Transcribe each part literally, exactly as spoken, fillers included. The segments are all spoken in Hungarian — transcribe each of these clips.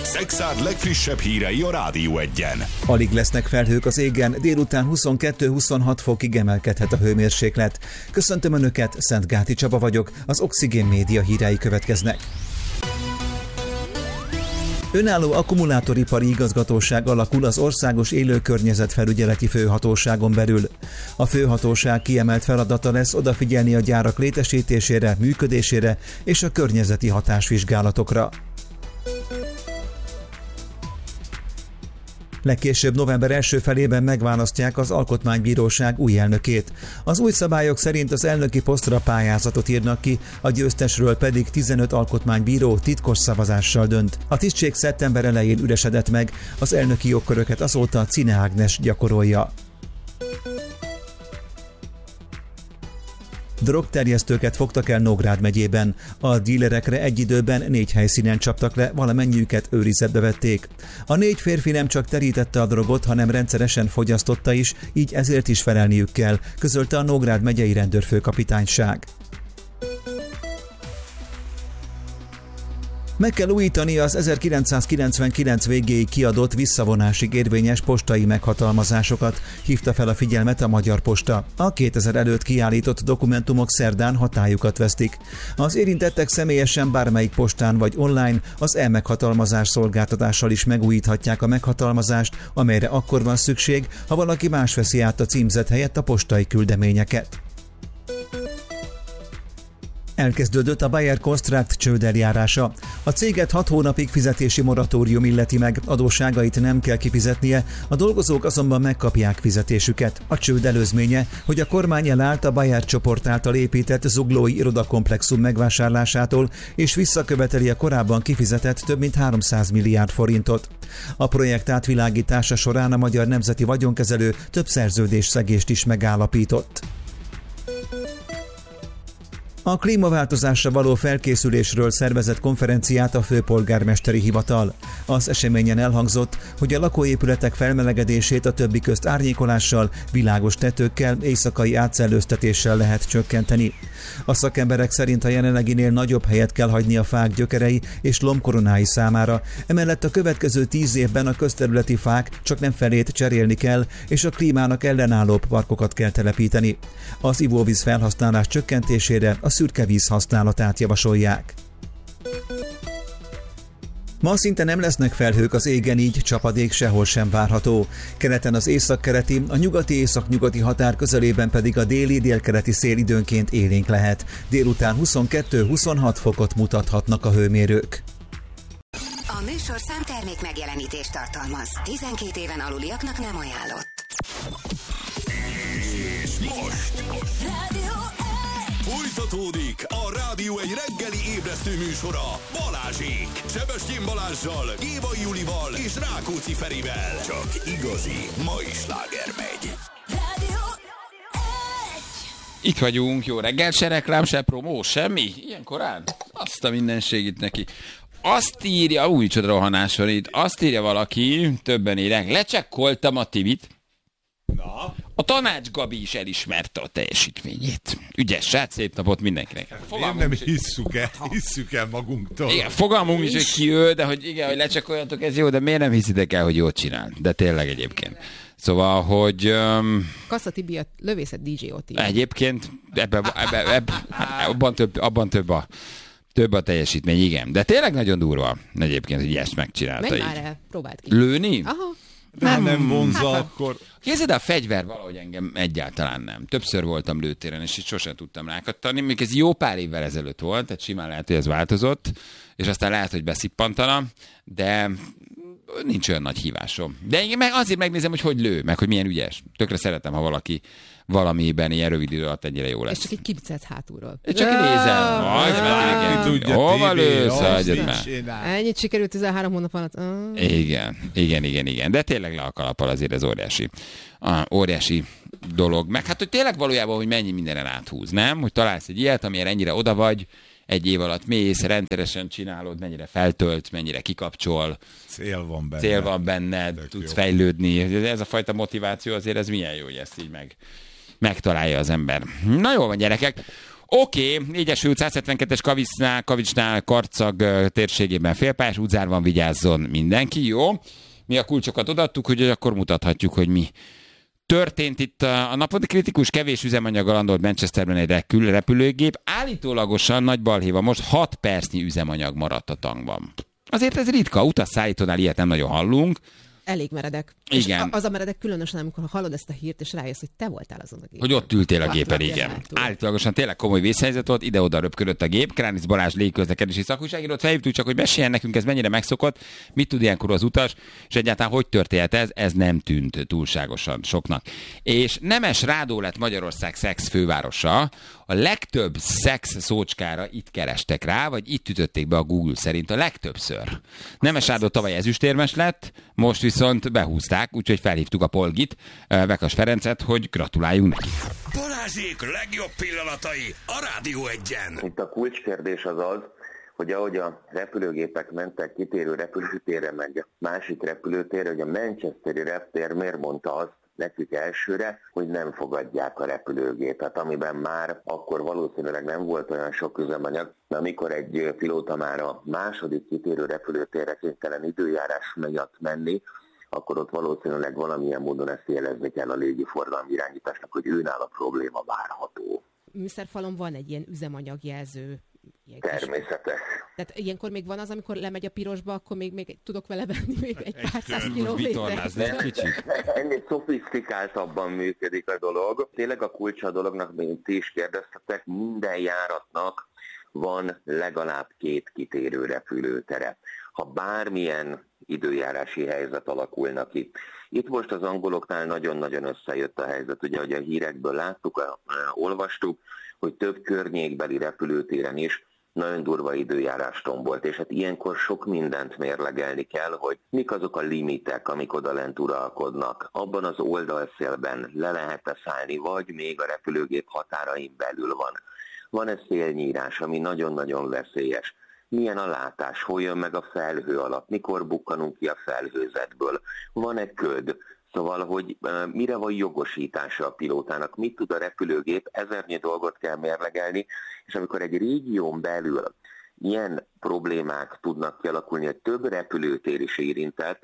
Szexárd legfrissebb hírei a Rádió Egyen. Alig lesznek felhők az égen, délután huszonkettő-huszonhat fokig emelkedhet a hőmérséklet. Köszöntöm Önöket, Szentgáti Csaba vagyok, az Oxigén Média hírei következnek. Önálló akkumulátoripari igazgatóság alakul az Országos Élőkörnyezetfelügyeleti Főhatóságon belül. A főhatóság kiemelt feladata lesz odafigyelni a gyárak létesítésére, működésére és a környezeti hatásvizsgálatokra. Legkésőbb november első felében megválasztják az Alkotmánybíróság új elnökét. Az új szabályok szerint az elnöki posztra pályázatot írnak ki, a győztesről pedig tizenöt alkotmánybíró titkos szavazással dönt. A tisztség szeptember elején üresedett meg, az elnöki jogköröket azóta Czine Ágnes gyakorolja. Drogterjesztőket fogtak el Nógrád megyében. A dílerekre egy időben négy helyszínen csaptak le, valamennyiüket őrizetbe vették. A négy férfi nem csak terítette a drogot, hanem rendszeresen fogyasztotta is, így ezért is felelniük kell, közölte a Nógrád megyei rendőrfőkapitányság. Meg kell újítani az ezerkilencszázkilencvenkilenc végéig kiadott visszavonásig érvényes postai meghatalmazásokat, hívta fel a figyelmet a Magyar Posta. A kétezer előtt kiállított dokumentumok szerdán hatályukat vesztik. Az érintettek személyesen bármelyik postán vagy online az e-meghatalmazás szolgáltatással is megújíthatják a meghatalmazást, amelyre akkor van szükség, ha valaki más veszi át a címzet helyett a postai küldeményeket. Elkezdődött a Bayer Constract csődeljárása. A céget hat hónapig fizetési moratórium illeti meg, adósságait nem kell kifizetnie, a dolgozók azonban megkapják fizetésüket. A csőd előzménye, hogy a kormány elállt a Bayer csoport által épített zuglói irodakomplexum megvásárlásától, és visszaköveteli a korábban kifizetett több mint háromszáz milliárd forintot. A projekt átvilágítása során a Magyar Nemzeti Vagyonkezelő több szerződésszegést is megállapított. A klímaváltozásra való felkészülésről szervezett konferenciát a főpolgármesteri hivatal. Az eseményen elhangzott, hogy a lakóépületek felmelegedését a többi közt árnyékolással, világos tetőkkel, éjszakai átszellőztetéssel lehet csökkenteni. A szakemberek szerint a jelenleginél nagyobb helyet kell hagyni a fák gyökerei és lombkoronái számára, emellett a következő tíz évben a közterületi fák csak nem felét cserélni kell, és a klímának ellenállóbb parkokat kell telepíteni. Az ivóvíz felhasználás csökkentésére a szürke víz használatát javasolják. Ma szinte nem lesznek felhők az égen, így csapadék sehol sem várható. Keleten az északkeleti, a nyugati-északnyugati határ közelében pedig a déli-délkeleti szél időnként élénk lehet. Délután huszonkettő-huszonhat fokot mutathatnak a hőmérők. A műsor számtermék megjelenítést tartalmaz. tizenkét éven aluliaknak nem ajánlott. És most folytatódik a Rádió egy reggeli ébresztő műsora Balázsék. Sebestyén Balázssal, Gévai Julival és Rákóczi Ferivel. Csak igazi mai sláger megy. Rádió Itt vagyunk, jó reggel, se reklám, se promó, semmi? Ilyen korán? Azt a mindenségit neki. Azt írja, új csoda rohanás van itt, azt írja valaki, többen írják, lecsekkoltam a Timit. Na? A Tanács Gabi is elismerte a teljesítményét. Ügyes srác, szép napot mindenkinek. Én nem hisszük el, hisszük el magunktól. Igen, fogalmunk is, hogy ki ő, de hogy igen, hogy lecsekkoljatok, ez jó, de miért nem hiszitek el, hogy jót csinál? De tényleg egyébként. Szóval, hogy... Um, Kassa Tibi a lövészet dé dzsé Oti. Egyébként ebben, ebben, ebben, abban, több, abban több a... Több a teljesítmény, igen. De tényleg nagyon durva egyébként, hogy ezt megcsinálta. Menj így. már el, próbáld ki. Lőni? Aha. De ha nem vonza, hát, akkor... Képzeld, a fegyver valahogy engem egyáltalán nem. Többször voltam lőtéren, és itt sosem tudtam rákattani. Még ez jó pár évvel ezelőtt volt, tehát simán lehet, hogy ez változott, és aztán lehet, hogy beszippantana, de nincs olyan nagy hívásom. De én meg azért megnézem, hogy hogy lő, meg hogy milyen ügyes. Tökre szeretem, ha valaki valamiben ilyen rövid idő alatt ennyire jó lesz. És csak egy kibicelsz hátulról. Én csak nézem. Majd, hova lősz? Hagyjad már. Ennyit sikerült tizenhárom hónap alatt. Ah. Igen, igen, igen, igen. De tényleg le a kalappal azért ez óriási. Ah, óriási dolog. Meg hát, hogy tényleg valójában, hogy mennyi mindenen áthúz, nem? Hogy találsz egy ilyet, amilyen ennyire oda vagy, egy év alatt mész, rendszeresen csinálod, mennyire feltölt, mennyire kikapcsol. Cél van benne. Cél van benned, Tök tudsz jó. fejlődni. Ez a fajta motiváció azért ez milyen jó, hogy ezt így meg, megtalálja az ember. Na jól van, gyerekek. Oké, okay, négyes út száz hetvenkettes Kavicsnál, Kavicsnál Karcag térségében félpályás útzár van, vigyázzon mindenki, jó? Mi a kulcsokat odaadtuk, hogy akkor mutathatjuk, hogy mi történt itt a napon. Kritikus kevés üzemanyaggal landolt Manchesterben egy repülőgép. Állítólagosan nagy balhéva most hat percnyi üzemanyag maradt a tankban. Azért ez ritka, utasszállítónál ilyet nem nagyon hallunk. Elég meredek. Igen. És az a meredek különösen, amikor hallod ezt a hírt, és rájössz, hogy te voltál azon a gépen. Hogy ott ültél a gépen, igen. Állítólagosan tényleg komoly vészhelyzet volt, ide-oda röpködött a gép. Kránic Balázs légiközlekedési szakújságírót felhívtuk, csak hogy meséljen nekünk, ez mennyire megszokott, mit tud ilyenkor az utas, és egyáltalán hogy történt ez, ez nem tűnt túlságosan soknak. És Nemes Rádó lett Magyarország szex fővárosa. A legtöbb szex szócskára itt kerestek rá, vagy itt ütötték be a Google szerint a legtöbbször. Nemes Rádó tavaly ezüstérmes lett, most viszont behúzták, úgyhogy felhívtuk a Polgit, Vekas Ferencet, hogy gratuláljunk neki. Balázsék legjobb pillanatai a Rádió Egyen. Itt a kulcskérdés az az, hogy ahogy a repülőgépek mentek kitérő repülőtérre, meg másik repülőtérre, hogy a manchesteri reptér miért mondta azt nekik elsőre, hogy nem fogadják a repülőgépet, amiben már akkor valószínűleg nem volt olyan sok üzemanyag, de amikor egy pilóta már a második kitérő repülőtérre kénytelen időjárás miatt menni, akkor ott valószínűleg valamilyen módon ezt jelezni kell a légiforgalmi irányításnak, hogy őnál a probléma várható. Műszerfalon van egy ilyen üzemanyagjelző. Ilyen Természetes. Tehát ilyenkor még van az, amikor lemegy a pirosba, akkor még, még tudok vele venni még egy pár száz kilométert. Ennél szofisztikáltabban működik a dolog. Tényleg a kulcsa a dolognak, mint ti is kérdeztetek, minden járatnak van legalább két kitérő repülőtere. Ha bármilyen időjárási helyzet alakulna ki. Itt most az angoloknál nagyon-nagyon összejött a helyzet, ugye, hogy a hírekből láttuk, olvastuk, hogy több környékbeli repülőtéren is nagyon durva időjárás tombolt, és hát ilyenkor sok mindent mérlegelni kell, hogy mik azok a limitek, amik odalent uralkodnak. Abban az oldalszélben le lehet-e szállni, vagy még a repülőgép határain belül van. Van-e szélnyírás, ami nagyon-nagyon veszélyes? Milyen a látás, hol jön meg a felhő alatt, mikor bukkanunk ki a felhőzetből, van-e köd, szóval, hogy uh, mire van jogosítása a pilótának, mit tud a repülőgép, ezernyi dolgot kell mérlegelni, és amikor egy régión belül ilyen problémák tudnak kialakulni, hogy több repülőtér is érintett,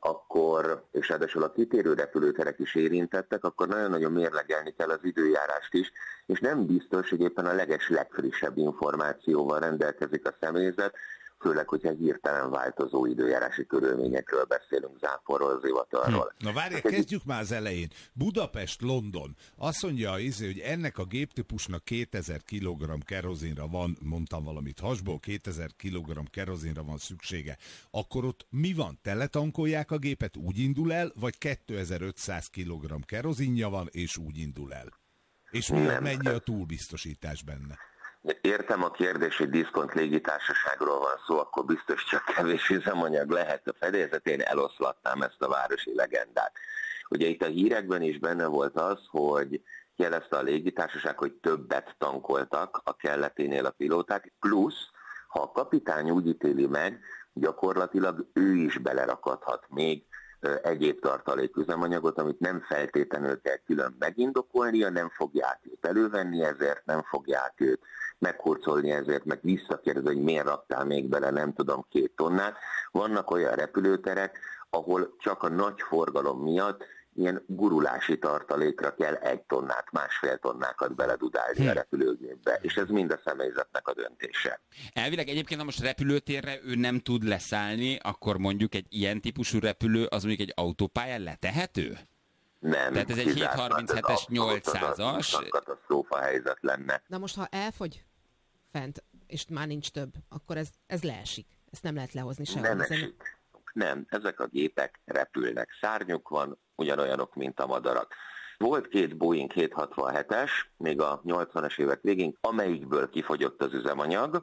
akkor, és ráadásul a kitérő repülőterek is érintettek, akkor nagyon-nagyon mérlegelni kell az időjárást is, és nem biztos, hogy éppen a leges legfrissebb információval rendelkezik a személyzet, főleg, hogyha hirtelen változó időjárási körülményekről beszélünk, záporról, zivatarról. Hm. Na várj, kezdjük már az elején. Budapest-London. Azt mondja, hogy ennek a géptípusnak kétezer kilogramm kerozinra van, mondtam valamit hasból, kétezer kilogramm kerozinra van szüksége. Akkor ott mi van? Teletankolják a gépet, úgy indul el, vagy kétezer-ötszáz kilogramm kerozinja van, és úgy indul el? És mi, mennyi a túlbiztosítás benne? Értem a kérdés, hogy diszkont légitársaságról van szó, akkor biztos csak kevés üzemanyag lehet a fedélzetén, eloszlatnám ezt a városi legendát. Ugye itt a hírekben is benne volt az, hogy jelezte a légitársaság, hogy többet tankoltak a kelleténél a pilóták, plusz, ha a kapitány úgy ítéli meg, gyakorlatilag ő is belerakadhat még egyéb tartaléküzemanyagot, amit nem feltétlenül kell külön megindokolnia, nem fogják őt elővenni ezért, nem fogják őt meghurcolni ezért, meg visszakérdezni, hogy miért raktál még bele, nem tudom, két tonnát. Vannak olyan repülőterek, ahol csak a nagy forgalom miatt ilyen gurulási tartalékra kell egy tonnát, másfél tonnákat beledudálni hmm. a repülőgépbe, és ez mind a személyzetnek a döntése. Elvileg egyébként, ha most repülőtérre ő nem tud leszállni, akkor mondjuk egy ilyen típusú repülő, az mondjuk egy autópályán letehető? Nem. Tehát ez egy hétszázharminchetes nyolcszázas. Katasztrófa helyzet lenne. Na most, ha elfogy fent, és már nincs több, akkor ez, ez leesik. Ezt nem lehet lehozni sehol. Nem esik. Nem, ezek a gépek repülnek. Szárnyuk van, ugyanolyanok, mint a madarak. Volt két Boeing hétszázhatvanhetes, még a nyolcvanas évek végén, amelyikből kifogyott az üzemanyag,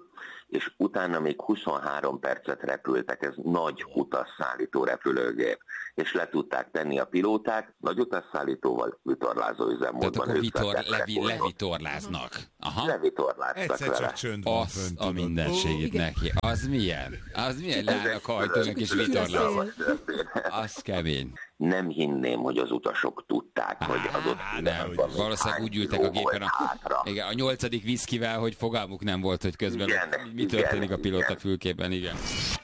és utána még huszonhárom percet repültek, ez nagy utasszállító repülőgép, és le tudták tenni a pilóták, nagy utasszállítóval vitorlázó üzemmódban. Tehát akkor vitor, levi, levitorláznak. Aha. Levitorláztak Egyszer csak vele. csönd van Az fönt, a tudod. mindenségét Ó, neki. Az milyen? Az milyen leállnak hajtónak és vitorláz? Az kemény. Nem hinném, hogy az utasok tudták, hogy az ott Á, nem, valószínűleg úgy ültek a gépen a, igen, a nyolcadik viszkivel, hogy fogalmuk nem volt, hogy közben Igen, mi történik igen, a pilóta igen. fülkében, igen.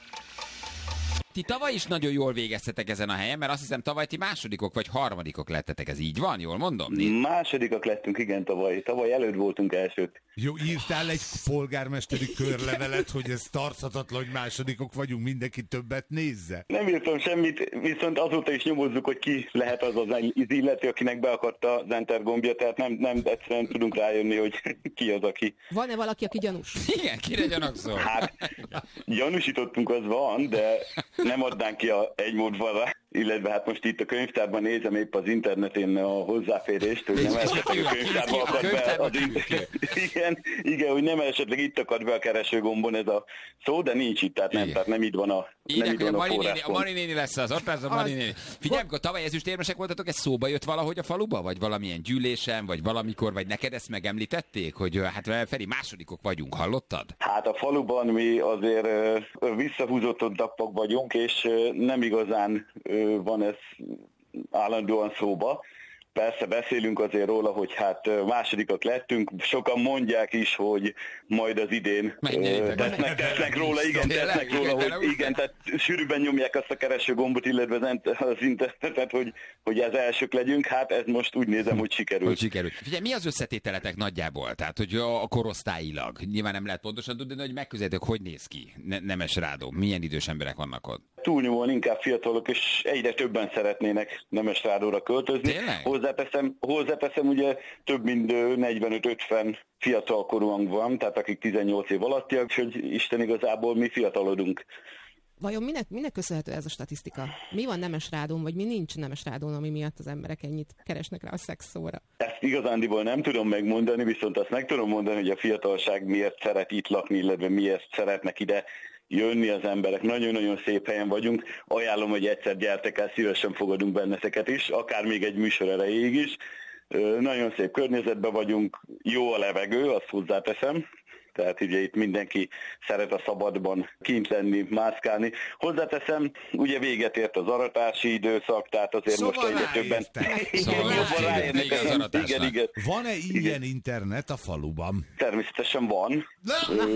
Ti tavaly is nagyon jól végeztetek ezen a helyen, mert azt hiszem tavaly ti másodikok vagy harmadikok lettetek, ez így van? Jól mondom? Nézd. Másodikak lettünk, igen, tavaly. Tavaly előtt voltunk elsők. Jó, írtál egy polgármesteri körlevelet, hogy ez tarthatatlan, hogy másodikok vagyunk, mindenki többet nézze? Nem írtam semmit, viszont azóta is nyomozzuk, hogy ki lehet az az illető, akinek be akarta az enter gombja, tehát nem, nem egyszerűen tudunk rájönni, hogy ki az, aki. Van-e valaki, aki gyanús? Igen, kire gyanakszol? Hát, gyanúsítottunk, az van, de nem adnánk ki a egymódvalra, illetve hát most itt a könyvtárban nézem épp az interneten a hozzáférést, hogy nem esetleg a könyvtárban akad be az internet. Igen, igen, hogy nem esetleg itt akad be a keresőgombon ez a szó, de nincs itt, tehát nem, tehát nem itt van a, nem itt van a forráspont. A Mari néni lesz az, ott lesz a Mari néni. Figyelj, amikor tavaly ezüstérmesek voltatok, ez szóba jött valahogy a faluba, vagy valamilyen gyűlésen, vagy valamikor, vagy neked ezt megemlítették, hogy hát Feri, másodikok vagyunk, hallottad? Hát a faluban mi azért visszahúzottabbak vagyunk, és nem igazán van ez állandóan szóba. Persze beszélünk azért róla, hogy hát másodikak lettünk, sokan mondják is, hogy majd az idén tesznek, tesznek róla, igen, tesznek róla, hogy igen, tehát sűrűbben nyomják azt a keresőgombot, illetve az internetet, hogy, hogy ez elsők legyünk, hát ez most úgy nézem, hogy sikerült. Hogy sikerült. Figyelj, mi az összetételetek nagyjából? Tehát, hogy a korosztályilag, nyilván nem lehet pontosan tudni, de hogy megközelítők, hogy néz ki ne- Nemes Rádó, milyen idős emberek vannak ott? Túlnyomóan inkább fiatalok, és egyre többen szeretnének Nemes Rádóra költözni. Tényleg? Hozzáteszem, hozzáteszem, ugye több mint negyvenöt-ötven fiatalkorúan van, tehát akik tizennyolc év alattiak, és hogy Isten igazából mi fiatalodunk. Vajon minek, minek köszönhető ez a statisztika? Mi van Nemes Rádón, vagy mi nincs Nemes Rádón, ami miatt az emberek ennyit keresnek rá a szex szóra? Ezt igazándiból nem tudom megmondani, viszont azt meg tudom mondani, hogy a fiatalság miért szeret itt lakni, illetve miért szeretnek ide jönni az emberek. Nagyon-nagyon szép helyen vagyunk. Ajánlom, hogy egyszer gyertek el, szívesen fogadunk benneteket is, akár még egy műsor erejéig is. Nagyon szép környezetben vagyunk, jó a levegő, azt hozzáteszem. Tehát ugye itt mindenki szeret a szabadban kint lenni, mászkálni. Hozzáteszem, ugye véget ért az aratási időszak, tehát azért szóval most egyre többen... Szóval ráérnek az aratásnak. Igen, igen. Van-e ilyen igen. internet a faluban? Természetesen van. Na, Ö...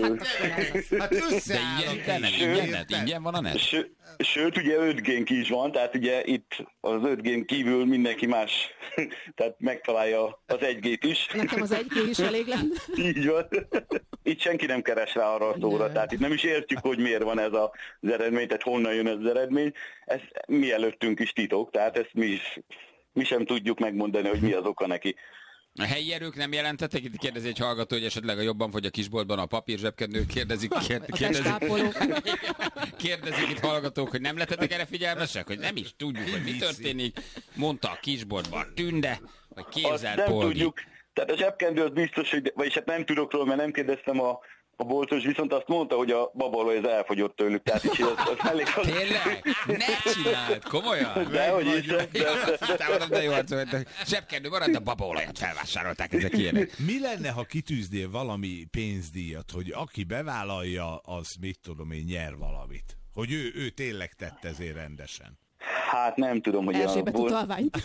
hát összeállok. De ingyen, ingyen, ingyen van a net? Ső, sőt, ugye öt G-nk is van, tehát ugye itt az öt G-n kívül mindenki más, tehát megtalálja az egy G-t is. Nekem az egy G is elég lenne. Így van. Itt senki nem keres rá arra a szóra, tehát itt nem is értjük, hogy miért van ez az eredmény, tehát honnan jön ez az eredmény. Ez mi előttünk is titok, tehát ezt mi is, mi sem tudjuk megmondani, hogy mi az oka neki. A helyi erők nem jelentettek? Itt kérdezi egy hallgató, hogy esetleg a jobban fogy a kisboltban a papír zsebkendő. Kérdezik, kérdezik, kérdezik, kérdezik itt hallgatók, hogy nem lettetek erre figyelmesek? Hogy nem is tudjuk, hogy mi történik. Mondta a kisboltban Tünde, vagy képzeld nem Polgi. tudjuk. Tehát a zsebkendő az biztos, hogy, vagyis hát nem tudok róla, mert nem kérdeztem a, a boltos, viszont azt mondta, hogy a babaolaj az elfogyott tőlük. Tehát így az, az elég... Az... Tényleg? Ne csináld, komolyan? Dehogy is. De, de, de, de jó arcú, hogy zsebkendő marad, a babaolajat felvásárolták ezek ilyenek. Mi lenne, ha kitűznél valami pénzdíjat, hogy aki bevállalja, az mit tudom én, nyer valamit? Hogy ő, ő tényleg tette ezért rendesen. Hát nem tudom, hogy... Erzsébet utalványt.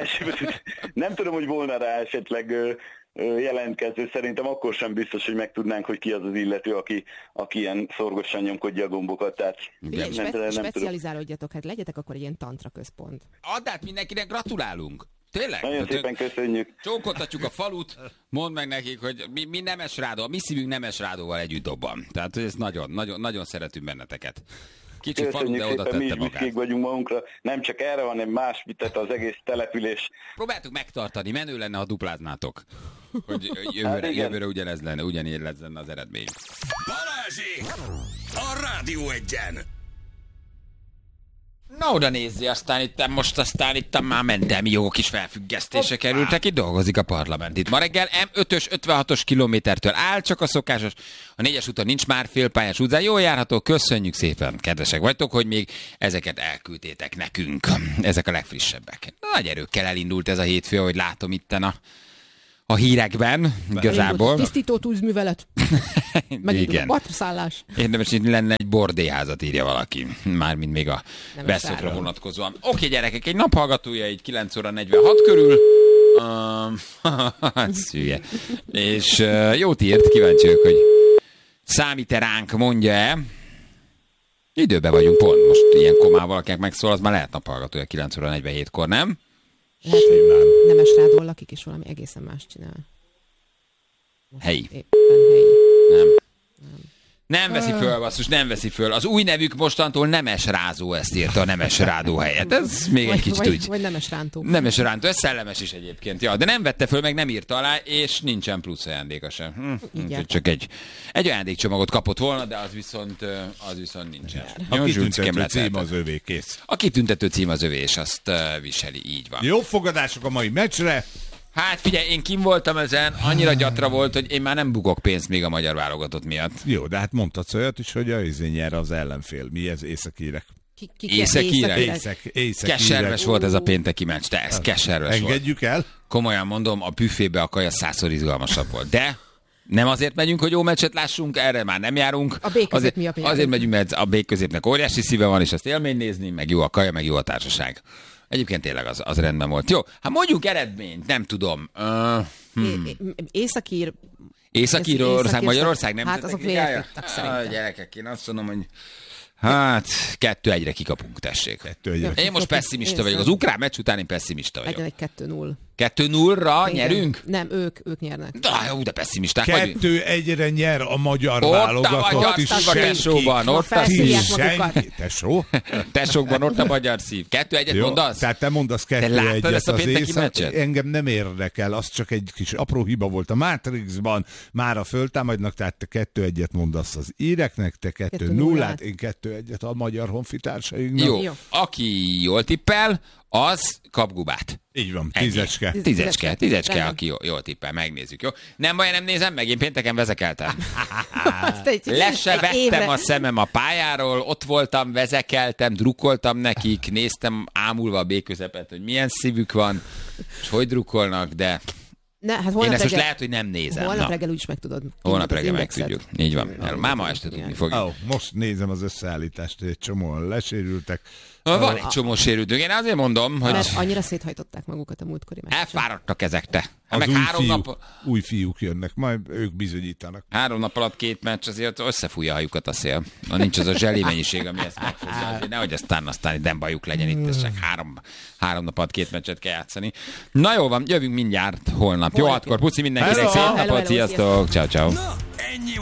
Nem tudom, hogy volna rá esetleg jelentkező. Szerintem akkor sem biztos, hogy megtudnánk, hogy ki az az illető, aki, aki ilyen szorgosan nyomkodja a gombokat. Tehát Figyelj, nem, spe- nem specializálódjatok, hát legyetek akkor egy ilyen tantra központ. Add át, mindenkinek gratulálunk! Tényleg? Nagyon szépen köszönjük. Csókoltatjuk a falut, mondd meg nekik, hogy mi, mi Nemes Rádó, a mi szívünk Nemes Rádóval együtt dobban. Tehát ez nagyon, nagyon, nagyon szeretünk benneteket. Kicsi falu, de oda tette mi is magát. büszkék vagyunk magunkra, nem csak erre, hanem más, tehát az egész település. Próbáltuk megtartani, menő lenne, ha dupláznátok. Hogy jövőre, hát jövőre ugyanez lenne, ugyanígy lenne az eredmény. Balázsék! A Rádió Egyen! Na oda nézzi, aztán itt most aztán itt már mentelmi jogok is felfüggesztése kerültek, itt dolgozik a parlament. Itt ma reggel M ötös ötvenhatos kilométertől áll, csak a szokásos, a négyes úton nincs már félpályás utcán, jól járható, köszönjük szépen, kedvesek vagytok, hogy még ezeket elküldtétek nekünk. Ezek a legfrissebbek. Nagy erőkkel elindult ez a hétfő, ahogy látom itten a A hírekben, igazából. Tisztító tűzművelet. Megint a patraszállás. Érdemes, hogy lenne egy bordélyházat, írja valaki. Mármint még a beszokra vonatkozóan. Oké, gyerekek, egy naphallgatója, egy kilenc óra negyvenhat körül. Uh, szülye. És uh, jót írt, kíváncsi vagyok, hogy számít-e ránk, mondja-e. Időben vagyunk pont. Most ilyen komával valakinek megszól, az már lehet naphallgatója kilenc óra negyvenhétkor, nem? Lehet, hogy Nemes Rádon lakik, és valami egészen más csinál. Most helyi. Éppen helyi. Nem. Nem. Nem veszi föl, basszus, nem veszi föl. Az új nevük mostantól Nemes Rázó, ezt írta a Nemes Rádó helyett. Ez még vagy, egy kicsit vagy, úgy. Vagy Nemes Rántó. Nemes Rántó, ez szellemes is egyébként. Ja, de nem vette föl, meg nem írta alá, és nincsen plusz ajándéka sem. Hm, csak egy, egy ajándékcsomagot kapott volna, de az viszont, az viszont nincsen. A kitüntető cím az övé, kész. A kitüntető cím az övé, és azt uh, viseli, így van. Jó fogadások a mai meccsre. Hát figyelj, én kim voltam ezen, annyira gyatra volt, hogy én már nem bukok pénzt még a magyar válogatott miatt. Jó, de hát mondtad olyat is, hogy a izé nyer az ellenfél. Mi ez, északírek? Ki, ki, északírek? Észak, északírek. Keserves volt ez a pénteki meccs, de ez keserves volt. Engedjük el? Komolyan mondom, a büfébe a kaja százszor izgalmasabb volt. De nem azért megyünk, hogy jó meccset lássunk, erre már nem járunk. A B-közép azért, miatt azért megyünk, mert a B-középnek óriási szíve van, és azt élmény nézni, meg jó a kaja, meg jó a társaság. Egyébként tényleg az, az rendben volt. Jó, hát mondjuk eredményt, nem tudom. Uh, hmm. Északír... Északírország, Magyarország nem hát azok vértettek szerintem. Gyerekek, én azt mondom, hogy hát kettő egyre kikapunk, tessék. Kettő egyre. Én most pessimista vagyok. Az ukrán meccs után én pessimista vagyok. Legyen egy kettő null. kettő nullra nyerünk? Nem, ők, ők nyernek. De, jó, de pessimisták vagyunk. Kettő egyre nyer a magyar ott válogatott. Ott a magyar szív a tesóban. Ott a szív. Tesó? Tesókban ott a magyar szív. Kettő egyet jó, mondasz? Tehát te mondasz kettő te egyet. ezt a pénteki meccset? Engem nem érdekel, az csak egy kis apró hiba volt a Matrixban. Mára föltámadnak, tehát te kettő egyet mondasz az íreknek, te kettő nullát, én kettő egyet a magyar honfitársainknak. Jó. jó, aki jól tippel, az kap gubát. Így van, tízecske. Tízecske, tízecske, aki jól, jól tippel, megnézzük, jó? Nem baj, nem nézem meg, én pénteken vezekeltem. Le se vettem a szemem a pályáról, ott voltam, vezekeltem, drukkoltam nekik, néztem ámulva a B-közepet, hogy milyen szívük van, és hogy drukkolnak, de... Ne, hát én ezt reggel, most lehet, hogy nem nézem. Holnap Na. reggel úgyis megtudod. Holnap reggel megtudjuk. Így van. Már ma este tudni fogjuk. Oh, most nézem az összeállítást, egy csomóan lesérültek. Van egy csomó sérültünk. Én azért mondom, hogy... Mert annyira széthajtották magukat a múltkori meccsen. Elfáradtak ezek te. Az meg új, három fiúk, nap... új fiúk jönnek, majd ők bizonyítanak. Három nap alatt két meccs, azért összefújja a hajukat a szél. Na, nincs az a zseli mennyiség, ami ezt megfogja. Nehogy aztán, aztán nem bajuk legyen itt, ez csak három, három nap alatt két meccset kell játszani. Na jó van, jövünk mindjárt holnap. Jó, akkor puszi mindenkinek, szép napot, sziasztok, ciao ciao.